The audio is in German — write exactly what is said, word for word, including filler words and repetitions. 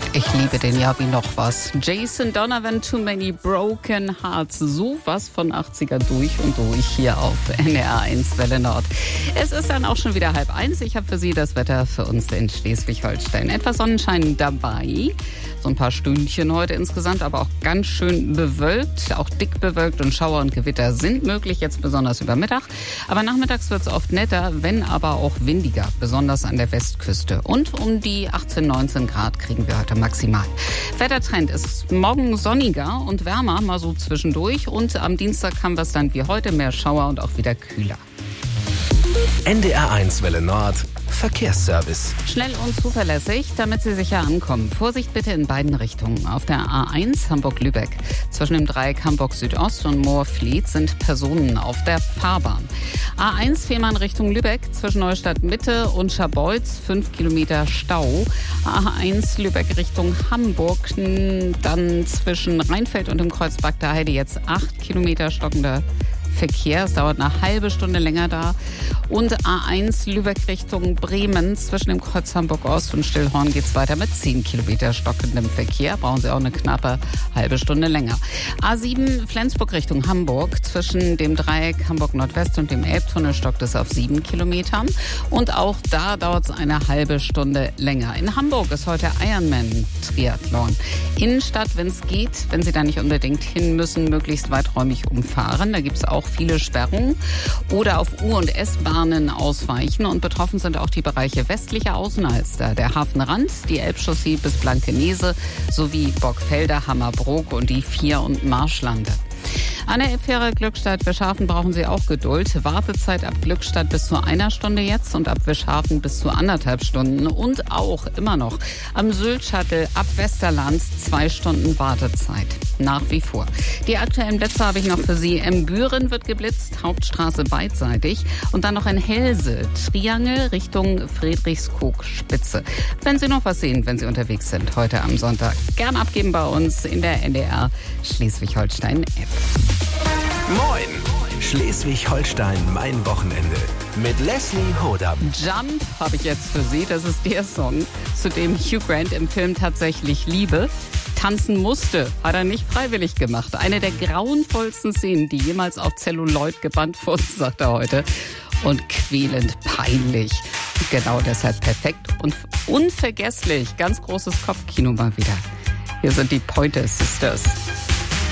Ich liebe den ja wie noch was. Jason Donovan, Too Many Broken Hearts. So was von achtziger durch und durch hier auf N D R eins Welle Nord. Es ist dann auch schon wieder halb eins. Ich habe für Sie das Wetter für uns in Schleswig-Holstein. Etwas Sonnenschein dabei. So ein paar Stündchen heute insgesamt, aber auch ganz schön bewölkt. Auch dick bewölkt und Schauer und Gewitter sind möglich, jetzt besonders über Mittag. Aber nachmittags wird es oft netter, wenn aber auch windiger, besonders an der Westküste. Und um die achtzehn, neunzehn Grad kriegen wir heute maximal. Wettertrend ist morgen sonniger und wärmer, mal so zwischendurch. Und am Dienstag haben wir es dann wie heute, mehr Schauer und auch wieder kühler. N D R eins Welle Nord Verkehrsservice. Schnell und zuverlässig, damit Sie sicher ankommen. Vorsicht bitte in beiden Richtungen. Auf der A eins Hamburg-Lübeck zwischen dem Dreieck Hamburg Südost und Moorfleet sind Personen auf der Fahrbahn. A eins Fehmarn Richtung Lübeck zwischen Neustadt Mitte und Scharbeutz fünf Kilometer Stau. A eins Lübeck Richtung Hamburg dann zwischen Rheinfeld und dem Kreuz Bagda Heide jetzt acht Kilometer stockender Verkehr. Es dauert eine halbe Stunde länger da. Und A eins Lübeck Richtung Bremen zwischen dem Kreuz Hamburg Ost und Stillhorn geht es weiter mit zehn Kilometer stockendem Verkehr. Brauchen Sie auch eine knappe halbe Stunde länger. A sieben Flensburg Richtung Hamburg zwischen dem Dreieck Hamburg Nordwest und dem Elbtunnel stockt es auf sieben Kilometern. Und auch da dauert es eine halbe Stunde länger. In Hamburg ist heute Ironman Triathlon. Innenstadt, wenn es geht, wenn Sie da nicht unbedingt hin müssen, möglichst weiträumig umfahren. Da gibt es auch viele Sperrungen oder auf U- und S-Bahnen ausweichen. Und betroffen sind auch die Bereiche westlicher Außenalster, der Hafenrand, die Elbchaussee bis Blankenese sowie Borgfelder, Hammerbrook und die Vier- und Marschlande. An der Fähre Glückstadt-Wischhafen brauchen Sie auch Geduld. Wartezeit ab Glückstadt bis zu einer Stunde jetzt und ab Wischhafen bis zu anderthalb Stunden. Und auch immer noch am Sylt-Shuttle ab Westerland zwei Stunden Wartezeit. Nach wie vor. Die aktuellen Blitze habe ich noch für Sie. Embüren wird geblitzt, Hauptstraße beidseitig. Und dann noch in Helse, Triangel Richtung Friedrichskoog-Spitze. Wenn Sie noch was sehen, wenn Sie unterwegs sind heute am Sonntag, gern abgeben bei uns in der N D R Schleswig-Holstein-App. Moin! Schleswig-Holstein, mein Wochenende. Mit Leslie Hodam. Jump habe ich jetzt für Sie. Das ist der Song, zu dem Hugh Grant im Film Tatsächlich Liebe tanzen musste. Hat er nicht freiwillig gemacht. Eine der grauenvollsten Szenen, die jemals auf Celluloid gebannt wurden, sagt er heute. Und quälend peinlich. Genau deshalb perfekt und unvergesslich. Ganz großes Kopfkino mal wieder. Hier sind die Pointer Sisters.